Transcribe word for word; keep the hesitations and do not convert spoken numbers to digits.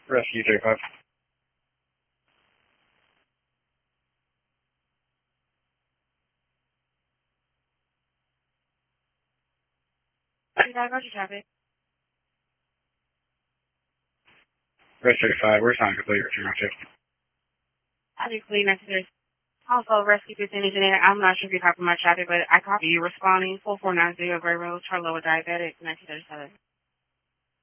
Rescue thirty-five. thirty-five, roger traffic. Rescue thirty-five, we're signing complete return on shift. I do clean necessary. Also, rescue fifteen engineer, I'm not sure if you're copying my traffic, but I copy you responding four four nine zero Gray Road, Charlotte Diabetic, nineteen thirty-seven.